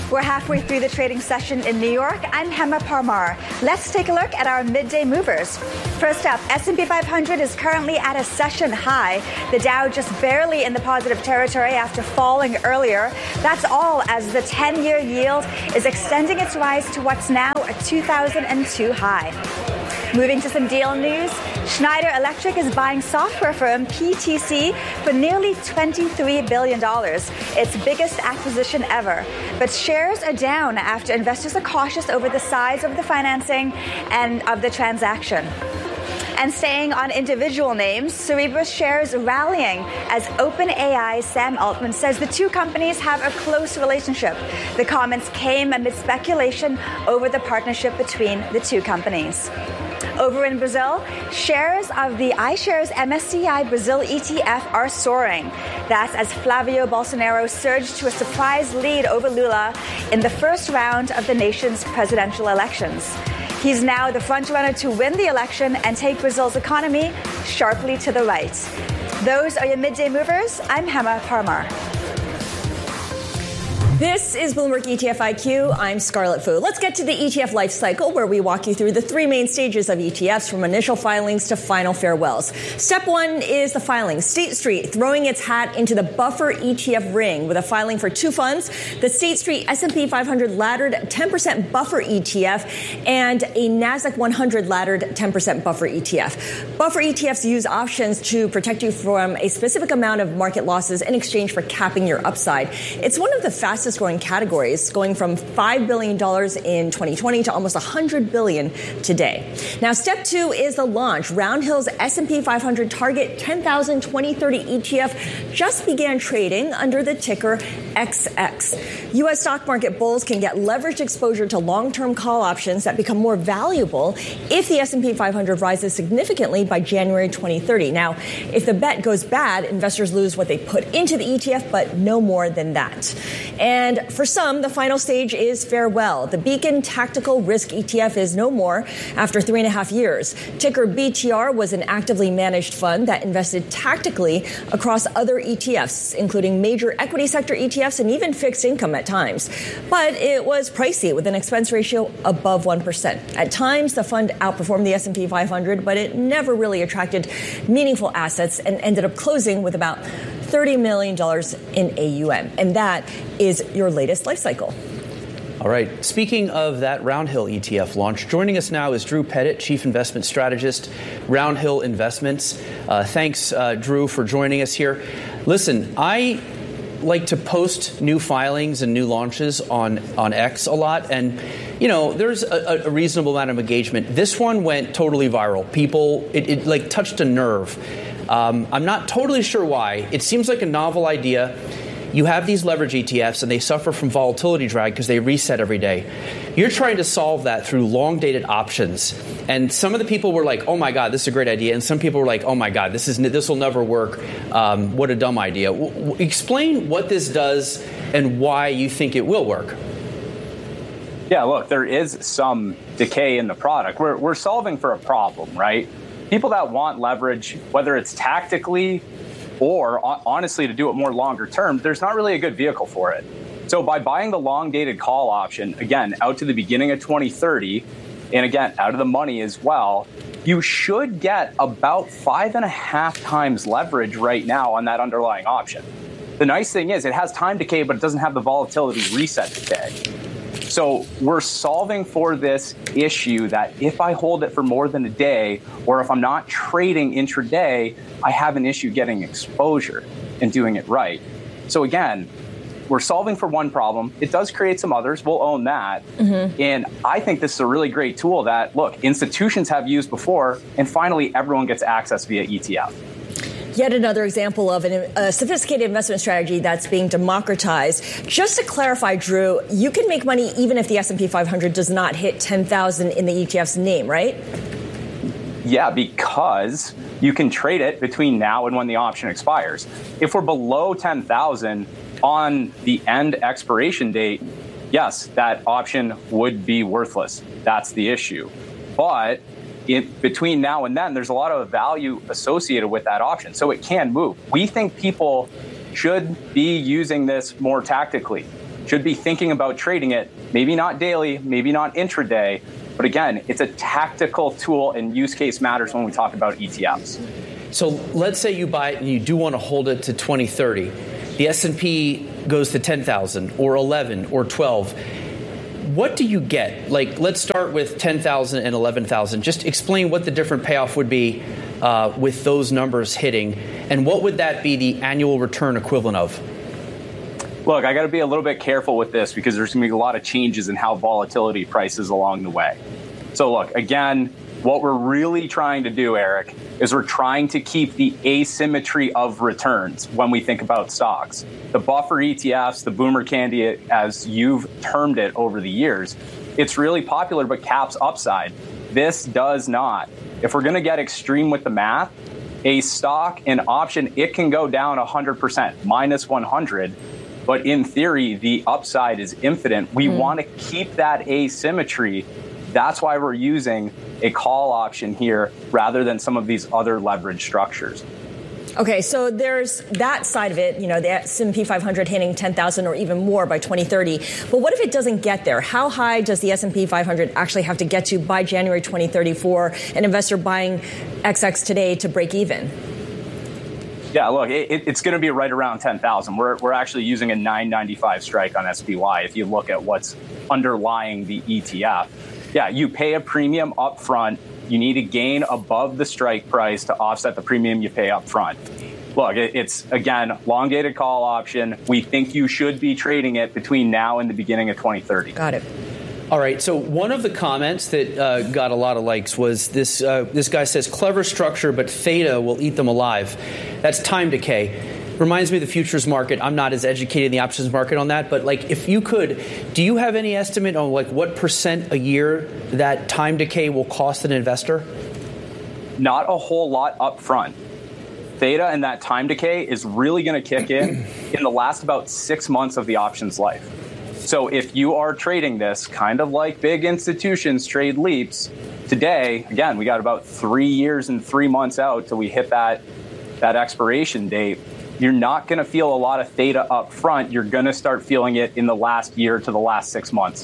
We're halfway through the trading session in New York. I'm Hema Parmar. Let's take a look at our midday movers. First up, S&P 500 is currently at a session high. The Dow just barely in the positive territory after falling earlier. That's all as the 10-year yield is extending its rise to what's now a 2002 high. Moving to some deal news, Schneider Electric is buying software firm PTC for nearly $23 billion, its biggest acquisition ever. But shares are down after investors are cautious over the size of the financing and of the transaction. And staying on individual names, Cerebras shares rallying as OpenAI's Sam Altman says the two companies have a close relationship. The comments came amid speculation over the partnership between the two companies. Over in Brazil, shares of the iShares MSCI Brazil ETF are soaring. That's as Flavio Bolsonaro surged to a surprise lead over Lula in the first round of the nation's presidential elections. He's now the frontrunner to win the election and take Brazil's economy sharply to the right. Those are your midday movers. I'm Hema Parmar. This is Bloomberg ETF IQ. I'm Scarlett Fu. Let's get to the ETF life cycle, where we walk you through the three main stages of ETFs, from initial filings to final farewells. Step one is the filing. State Street throwing its hat into the buffer ETF ring with a filing for two funds, the State Street S&P 500 laddered 10% buffer ETF and a NASDAQ 100 laddered 10% buffer ETF. Buffer ETFs use options to protect you from a specific amount of market losses in exchange for capping your upside. It's one of the fastest growing categories, going from $5 billion in 2020 to almost $100 billion today. Now, step two is the launch. Roundhill's S&P 500 Target 10,000 2030 ETF just began trading under the ticker XX. U.S. stock market bulls can get leveraged exposure to long-term call options that become more valuable if the S&P 500 rises significantly by January 2030. Now, if the bet goes bad, investors lose what they put into the ETF, but no more than that. And for some, the final stage is farewell. The Beacon Tactical Risk ETF is no more after 3.5 years. Ticker BTR was an actively managed fund that invested tactically across other ETFs, including major equity sector ETFs and even fixed income at times. But it was pricey with an expense ratio above 1%. At times, the fund outperformed the S&P 500, but it never really attracted meaningful assets and ended up closing with about $30 million in AUM. And that is your latest life cycle. All right. Speaking of that Roundhill ETF launch, joining us now is Drew Pettit, Chief Investment Strategist, Roundhill Investments. Thanks, Drew, for joining us here. Listen, I like to post new filings and new launches on X a lot. And, you know, there's a reasonable amount of engagement. This one went totally viral. People, it like touched a nerve. I'm not totally sure why. It seems like a novel idea. You have these leverage ETFs, and they suffer from volatility drag because they reset every day. You're trying to solve that through long-dated options. And some of the people were like, oh, my God, this is a great idea. And some people were like, oh, my God, this will never work. What a dumb idea. Explain what this does and why you think it will work. Yeah, look, there is some decay in the product. We're solving for a problem, right? People that want leverage, whether it's tactically or honestly to do it more longer term, there's not really a good vehicle for it. So by buying the long dated call option, again, out to the beginning of 2030, and again, out of the money as well, you should get about 5.5 times leverage right now on that underlying option. The nice thing is it has time decay, but it doesn't have the volatility reset decay. So we're solving for this issue that if I hold it for more than a day, or if I'm not trading intraday, I have an issue getting exposure and doing it right. So again, we're solving for one problem. It does create some others. We'll own that. Mm-hmm. And I think this is a really great tool that, look, institutions have used before, and finally everyone gets access via ETF. Yet another example of a sophisticated investment strategy that's being democratized. Just to clarify, Drew, you can make money even if the S&P 500 does not hit 10,000 in the ETF's name, right? Yeah, because you can trade it between now and when the option expires. If we're below 10,000 on the end expiration date, yes, that option would be worthless. That's the issue. But between now and then, there's a lot of value associated with that option, so it can move. We think people should be using this more tactically, should be thinking about trading it, maybe not daily, maybe not intraday, but again, it's a tactical tool and use case matters when we talk about ETFs. So let's say you buy it and you do want to hold it to 2030. The S&P goes to 10,000 or 11 or 12. What do you get? Like, let's start with 10,000 and 11,000. Just explain what the different payoff would be with those numbers hitting, and what would that be the annual return equivalent of? Look, I got to be a little bit careful with this because there's going to be a lot of changes in how volatility prices along the way. So look, again, what we're really trying to do, Eric, is we're trying to keep the asymmetry of returns when we think about stocks. The buffer ETFs, the boomer candy, as you've termed it over the years, it's really popular, but caps upside. This does not. If we're going to get extreme with the math, a stock, an option, it can go down 100%, minus 100. But in theory, the upside is infinite. We want to keep that asymmetry. That's why we're using a call option here rather than some of these other leverage structures. Okay, so there's that side of it, you know, the S&P 500 hitting 10,000 or even more by 2030. But what if it doesn't get there? How high does the S&P 500 actually have to get to by January 2030 for an investor buying XX today to break even? Yeah, look, it's going to be right around 10,000. We're actually using a 995 strike on SPY if you look at what's underlying the ETF. Yeah, you pay a premium up front. You need to gain above the strike price to offset the premium you pay up front. Look, it's, again, long-dated call option. We think you should be trading it between now and the beginning of 2030. Got it. All right, so one of the comments that got a lot of likes was this guy says, clever structure, but theta will eat them alive. That's time decay. Reminds me of the futures market. I'm not as educated in the options market on that, but like, if you could, do you have any estimate on like what % a year that time decay will cost an investor? Not a whole lot up front. Theta and that time decay is really going to kick in the last about 6 months of the option's life. So if you are trading this kind of like big institutions trade leaps, today, again, we got about 3 years and 3 months out till we hit that expiration date. You're not going to feel a lot of theta up front. You're going to start feeling it in the last year to the last 6 months.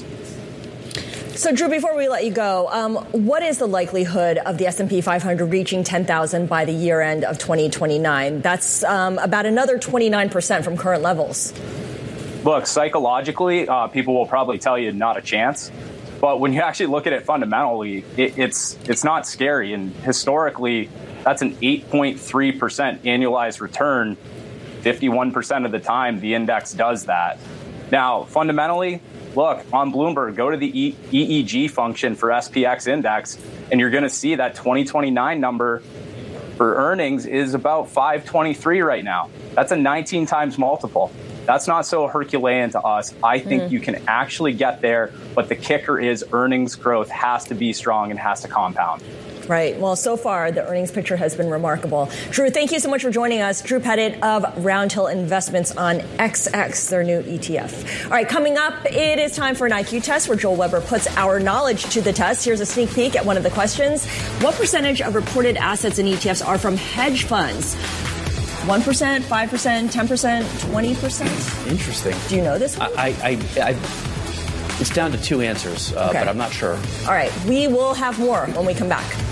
So, Drew, before we let you go, what is the likelihood of the S&P 500 reaching 10,000 by the year end of 2029? That's about another 29% from current levels. Look, psychologically, people will probably tell you not a chance. But when you actually look at it fundamentally, it's not scary. And historically, that's an 8.3% annualized return. 51% of the time, the index does that. Now, fundamentally, look, on Bloomberg, go to the EEG function for SPX index, and you're going to see that 2029 number for earnings is about 523 right now. That's a 19 times multiple. That's not so Herculean to us. I think you can actually get there, but the kicker is earnings growth has to be strong and has to compound. Right. Well, so far, the earnings picture has been remarkable. Drew, thank you so much for joining us. Drew Pettit of Roundhill Investments on XX, their new ETF. All right, coming up, it is time for an IQ test where Joel Weber puts our knowledge to the test. Here's a sneak peek at one of the questions. What percentage of reported assets in ETFs are from hedge funds? 1%, 5%, 10%, 20%? Interesting. Do you know this one? It's down to two answers, Okay. but I'm not sure. All right, we will have more when we come back.